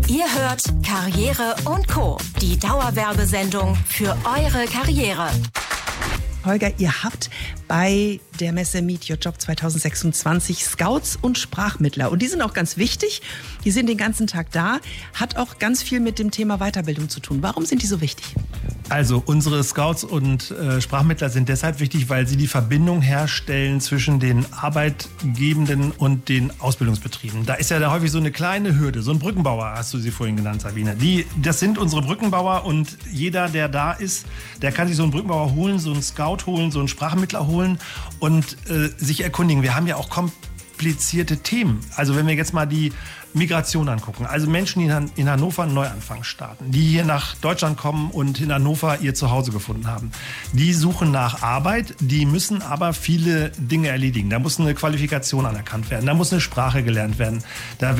Ihr hört Karriere & Co., die Dauerwerbesendung für eure Karriere. Holger, ihr habt bei der Messe Meet Your Job 2026 Scouts und Sprachmittler. Und die sind auch ganz wichtig. Die sind den ganzen Tag da. Hat auch ganz viel mit dem Thema Weiterbildung zu tun. Warum sind die so wichtig? Also unsere Scouts und Sprachmittler sind deshalb wichtig, weil sie die Verbindung herstellen zwischen den Arbeitgebenden und den Ausbildungsbetrieben. Da ist ja da häufig so eine kleine Hürde, so ein Brückenbauer, hast du sie vorhin genannt, Sabine. Das sind unsere Brückenbauer und jeder, der da ist, der kann sich so einen Brückenbauer holen, so einen Scout holen, so einen Sprachmittler holen und sich erkundigen. Wir haben ja auch komplizierte Themen. Also wenn wir jetzt mal die Migration angucken. Also Menschen, die in Hannover einen Neuanfang starten, die hier nach Deutschland kommen und in Hannover ihr Zuhause gefunden haben. Die suchen nach Arbeit, die müssen aber viele Dinge erledigen. Da muss eine Qualifikation anerkannt werden, da muss eine Sprache gelernt werden. Da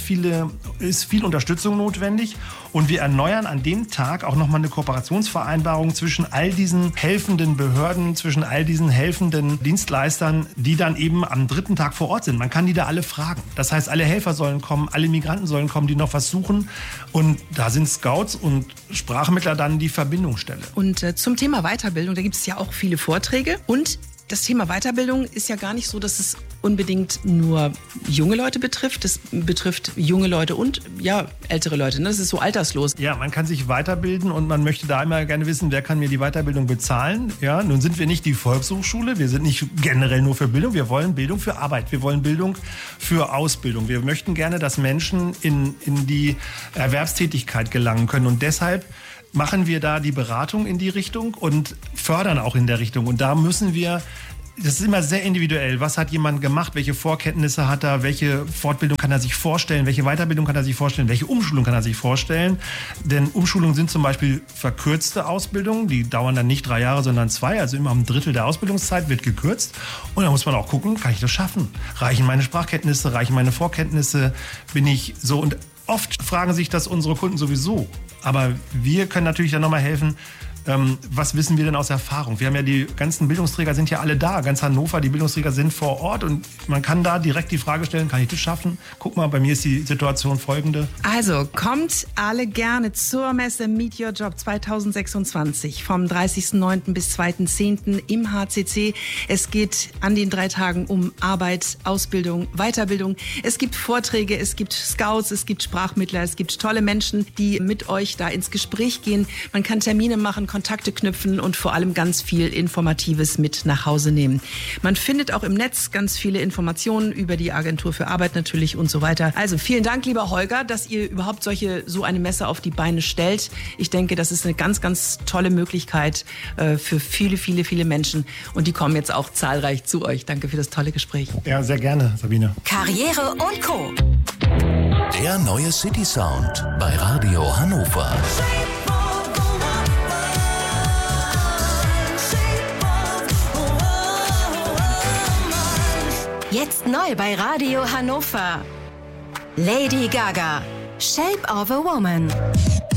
ist viel Unterstützung notwendig und wir erneuern an dem Tag auch nochmal eine Kooperationsvereinbarung zwischen all diesen helfenden Behörden, zwischen all diesen helfenden Dienstleistern, die dann eben am dritten Tag vor Ort sind. Man kann die da alle fragen. Das heißt, alle Helfer sollen kommen, alle Migranten sollen kommen, die noch was suchen. Und da sind Scouts und Sprachmittler dann die Verbindungsstelle. Und zum Thema Weiterbildung, da gibt es ja auch viele Vorträge. Und das Thema Weiterbildung ist ja gar nicht so, dass es unbedingt nur junge Leute betrifft. Es betrifft junge Leute und ältere Leute. Das ist so alterslos. Ja, man kann sich weiterbilden und man möchte da immer gerne wissen, wer kann mir die Weiterbildung bezahlen. Ja, nun sind wir nicht die Volkshochschule, wir sind nicht generell nur für Bildung. Wir wollen Bildung für Arbeit, wir wollen Bildung für Ausbildung. Wir möchten gerne, dass Menschen in die Erwerbstätigkeit gelangen können und deshalb machen wir da die Beratung in die Richtung und fördern auch in der Richtung. Und da müssen wir, das ist immer sehr individuell. Was hat jemand gemacht? Welche Vorkenntnisse hat er? Welche Fortbildung kann er sich vorstellen? Welche Weiterbildung kann er sich vorstellen? Welche Umschulung kann er sich vorstellen? Denn Umschulungen sind zum Beispiel verkürzte Ausbildungen. Die dauern dann nicht 3 Jahre, sondern 2. Also immer um 1/3 der Ausbildungszeit wird gekürzt. Und da muss man auch gucken, kann ich das schaffen? Reichen meine Sprachkenntnisse? Reichen meine Vorkenntnisse? Bin ich so? Und oft fragen sich das unsere Kunden sowieso. Aber wir können natürlich dann nochmal helfen, was wissen wir denn aus Erfahrung? Wir haben ja die ganzen Bildungsträger sind ja alle da, ganz Hannover, die Bildungsträger sind vor Ort und man kann da direkt die Frage stellen, kann ich das schaffen? Guck mal, bei mir ist die Situation folgende. Also kommt alle gerne zur Messe Meet Your Job 2026 vom 30.09. bis 2.10. im HCC. Es geht an den 3 Tagen um Arbeit, Ausbildung, Weiterbildung. Es gibt Vorträge, es gibt Scouts, es gibt Sprachmittler, es gibt tolle Menschen, die mit euch da ins Gespräch gehen. Man kann Termine machen, Kontakte knüpfen und vor allem ganz viel Informatives mit nach Hause nehmen. Man findet auch im Netz ganz viele Informationen über die Agentur für Arbeit natürlich und so weiter. Also vielen Dank, lieber Holger, dass ihr überhaupt so eine Messe auf die Beine stellt. Ich denke, das ist eine ganz, ganz tolle Möglichkeit für viele, viele, viele Menschen und die kommen jetzt auch zahlreich zu euch. Danke für das tolle Gespräch. Ja, sehr gerne, Sabine. Karriere & Co. Der neue City Sound bei Radio Hannover. Jetzt neu bei Radio Hannover. Lady Gaga, Shape of a Woman.